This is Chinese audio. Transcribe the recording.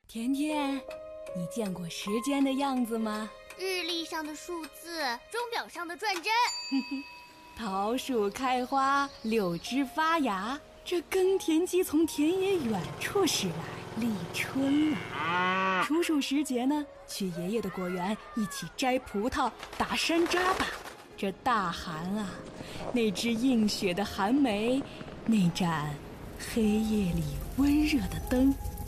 甜甜，你见过时间的样子吗？ 日历上的数字，钟表上的转针。 桃树开花，柳枝发芽，这耕田机从田野远处驶来，立春了。处暑时节呢，去爷爷的果园一起摘葡萄、打山楂吧。这大寒啊，那只映雪的寒梅，那盏黑夜里温热的灯，